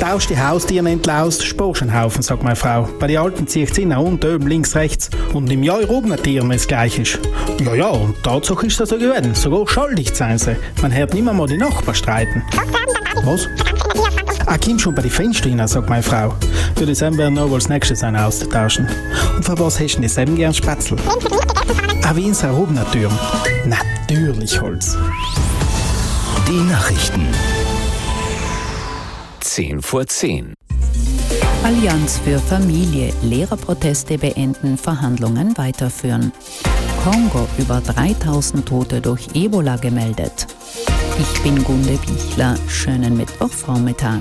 Tausch die Haustiere entlaust, sparst einen Haufen, sagt meine Frau. Bei den Alten zieht sie nach unten, oben, links, rechts. Und im Jahr oben ein Tier, wenn es gleich ist. Ja, und Tatsache ist das so gewesen. Sogar schuldig sein sie. Man hört nicht mal die Nachbarn streiten. Was? Komm schon bei den Fenstern rein, sagt meine Frau. Für das werden wir noch als nächstes einen austauschen. Und für was hast du denn selben gern Spätzle? Wie in seiner Rubner Tür. Natürlich Holz. Die Nachrichten. 10:10. Allianz für Familie. Lehrerproteste beenden, Verhandlungen weiterführen. Kongo über 3000 Tote durch Ebola gemeldet. Ich bin Gunde Bichler. Schönen Mittwochvormittag.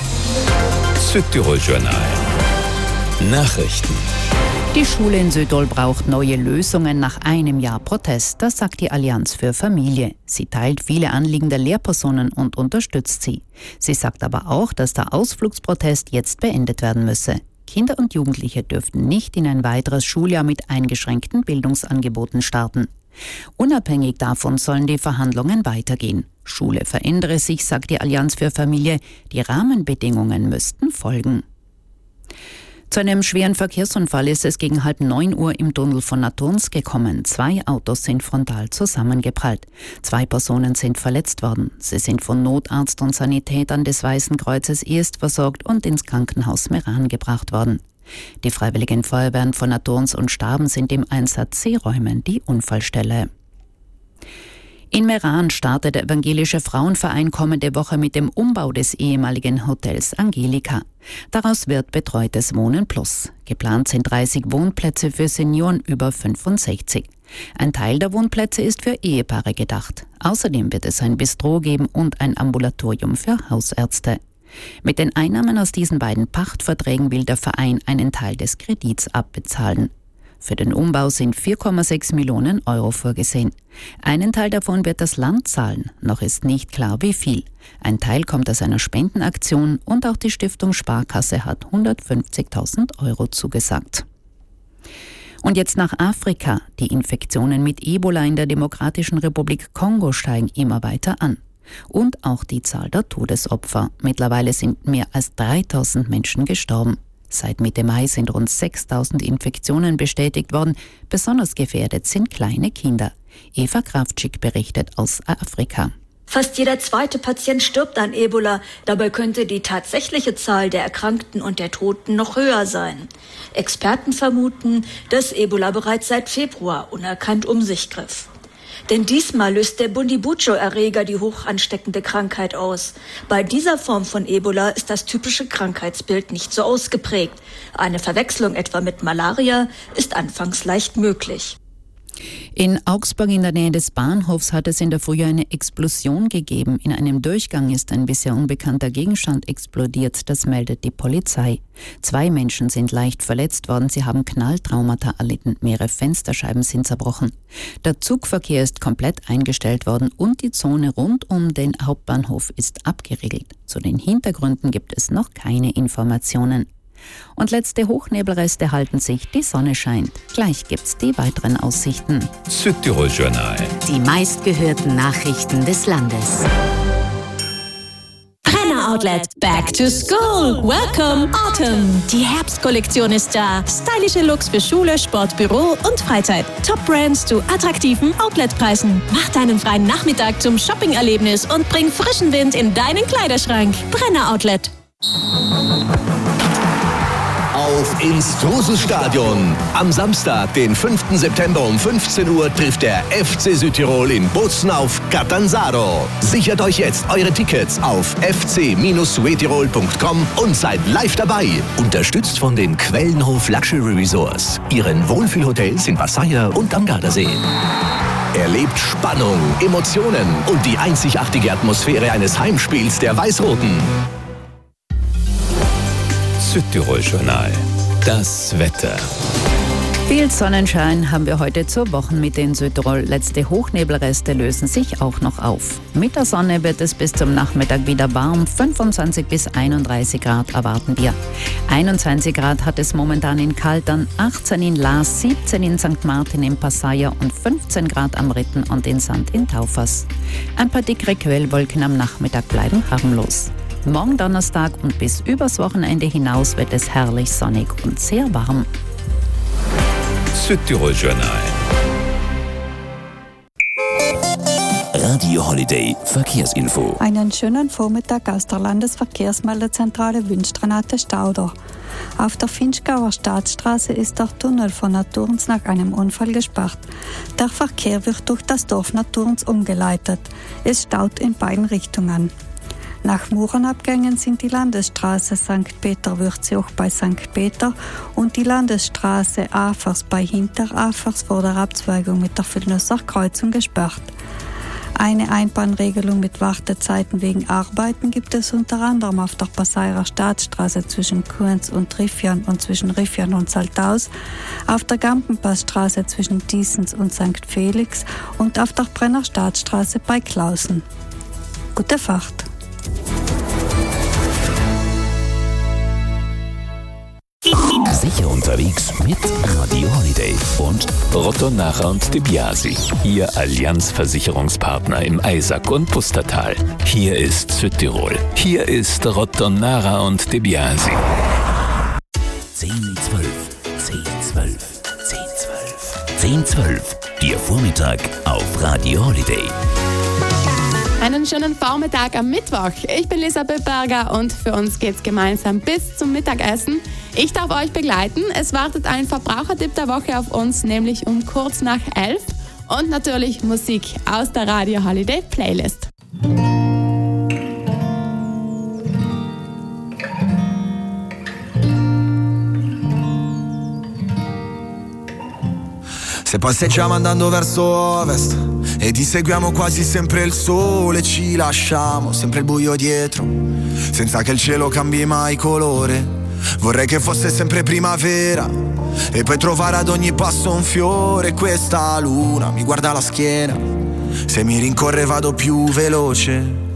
Südtirol Journal. Nachrichten. Die Schule in Südtirol braucht neue Lösungen nach einem Jahr Protest, das sagt die Allianz für Familie. Sie teilt viele Anliegen der Lehrpersonen und unterstützt sie. Sie sagt aber auch, dass der Ausflugsprotest jetzt beendet werden müsse. Kinder und Jugendliche dürften nicht in ein weiteres Schuljahr mit eingeschränkten Bildungsangeboten starten. Unabhängig davon sollen die Verhandlungen weitergehen. Schule verändere sich, sagt die Allianz für Familie. Die Rahmenbedingungen müssten folgen. Zu einem schweren Verkehrsunfall ist es gegen 8:30 Uhr im Tunnel von Naturns gekommen. 2 Autos sind frontal zusammengeprallt. 2 Personen sind verletzt worden. Sie sind von Notarzt und Sanitätern des Weißen Kreuzes erstversorgt und ins Krankenhaus Meran gebracht worden. Die Freiwilligen Feuerwehren von Naturns und Staben sind im Einsatz. Sie räumen die Unfallstelle. In Meran startet der Evangelische Frauenverein kommende Woche mit dem Umbau des ehemaligen Hotels Angelika. Daraus wird betreutes Wohnen plus. Geplant sind 30 Wohnplätze für Senioren über 65. Ein Teil der Wohnplätze ist für Ehepaare gedacht. Außerdem wird es ein Bistro geben und ein Ambulatorium für Hausärzte. Mit den Einnahmen aus diesen beiden Pachtverträgen will der Verein einen Teil des Kredits abbezahlen. Für den Umbau sind 4,6 Millionen Euro vorgesehen. Einen Teil davon wird das Land zahlen. Noch ist nicht klar, wie viel. Ein Teil kommt aus einer Spendenaktion und auch die Stiftung Sparkasse hat 150.000 Euro zugesagt. Und jetzt nach Afrika. Die Infektionen mit Ebola in der Demokratischen Republik Kongo steigen immer weiter an. Und auch die Zahl der Todesopfer. Mittlerweile sind mehr als 3.000 Menschen gestorben. Seit Mitte Mai sind rund 6.000 Infektionen bestätigt worden. Besonders gefährdet sind kleine Kinder. Eva Kraftschick berichtet aus Afrika. Fast jeder zweite Patient stirbt an Ebola. Dabei könnte die tatsächliche Zahl der Erkrankten und der Toten noch höher sein. Experten vermuten, dass Ebola bereits seit Februar unerkannt um sich griff. Denn diesmal löst der Bundibujo-Erreger die hoch ansteckende Krankheit aus. Bei dieser Form von Ebola ist das typische Krankheitsbild nicht so ausgeprägt. Eine Verwechslung etwa mit Malaria ist anfangs leicht möglich. In Augsburg in der Nähe des Bahnhofs hat es in der Früh eine Explosion gegeben. In einem Durchgang ist ein bisher unbekannter Gegenstand explodiert, das meldet die Polizei. 2 Menschen sind leicht verletzt worden, sie haben Knalltraumata erlitten, mehrere Fensterscheiben sind zerbrochen. Der Zugverkehr ist komplett eingestellt worden und die Zone rund um den Hauptbahnhof ist abgeriegelt. Zu den Hintergründen gibt es noch keine Informationen. Und letzte Hochnebelreste halten sich, die Sonne scheint. Gleich gibt's die weiteren Aussichten. Südtirol Journal. Die meistgehörten Nachrichten des Landes. Brenner Outlet, back to school. Welcome Autumn. Die Herbstkollektion ist da. Stylische Looks für Schule, Sport, Büro und Freizeit. Top-Brands zu attraktiven Outletpreisen. Mach deinen freien Nachmittag zum Shopping-Erlebnis und bring frischen Wind in deinen Kleiderschrank. Brenner Outlet. Auf ins Truselstadion. Am Samstag, den 5. September um 15 Uhr trifft der FC Südtirol in Bozen auf Catanzaro. Sichert euch jetzt eure Tickets auf fc-suetirol.com und seid live dabei. Unterstützt von den Quellenhof Luxury Resorts, ihren Wohlfühlhotels in Passaia und am Gardasee. Erlebt Spannung, Emotionen und die einzigartige Atmosphäre eines Heimspiels der Weiß-Roten. Südtirol Journal. Das Wetter. Viel Sonnenschein haben wir heute zur Wochenmitte in Südtirol. Letzte Hochnebelreste lösen sich auch noch auf. Mit der Sonne wird es bis zum Nachmittag wieder warm. 25 bis 31 Grad erwarten wir. 21 Grad hat es momentan in Kaltern, 18 in Laas, 17 in St. Martin in Passaia und 15 Grad am Ritten und in Sand in Taufers. Ein paar dickere Quellwolken am Nachmittag bleiben harmlos. Morgen Donnerstag und bis übers Wochenende hinaus wird es herrlich sonnig und sehr warm. Südtirol Journal. Radio Holiday Verkehrsinfo. Einen schönen Vormittag aus der Landesverkehrsmeldezentrale wünscht Renate Stauder. Auf der Finchgauer Staatsstraße ist der Tunnel von Naturns nach einem Unfall gesperrt. Der Verkehr wird durch das Dorf Naturns umgeleitet. Es staut in beiden Richtungen. Nach Murenabgängen sind die Landesstraße St. Peter-Würzioch bei St. Peter und die Landesstraße Afers bei Hinterafers vor der Abzweigung mit der Villnösser Kreuzung gesperrt. Eine Einbahnregelung mit Wartezeiten wegen Arbeiten gibt es unter anderem auf der Passairer Staatsstraße zwischen Kuenz und Riffian und zwischen Riffian und Salthaus, auf der Gampenpassstraße zwischen Diesens und St. Felix und auf der Brenner Staatsstraße bei Klausen. Gute Fahrt! Sicher unterwegs mit Radio Holiday und Rotto Nachher und De Biasi, Ihr Allianz-Versicherungspartner im Eisack und Pustertal. Hier ist Südtirol. Hier ist Rotto Nachher und De Biasi. 10, 12, 10, 12, 10, 12, 10, 12. Ihr Vormittag auf Radio Holiday. Einen schönen Vormittag am Mittwoch. Ich bin Lisa Böberger und für uns geht's gemeinsam bis zum Mittagessen. Ich darf euch begleiten. Es wartet ein Verbrauchertipp der Woche auf uns, nämlich um kurz nach 11. Und natürlich Musik aus der Radio Holiday Playlist. Se passeggiamo andando verso ovest e ti seguiamo quasi sempre il sole, ci lasciamo sempre il buio dietro, senza che il cielo cambi mai colore. Vorrei che fosse sempre primavera e poi trovare ad ogni passo un fiore. Questa luna mi guarda la schiena, se mi rincorre vado più veloce.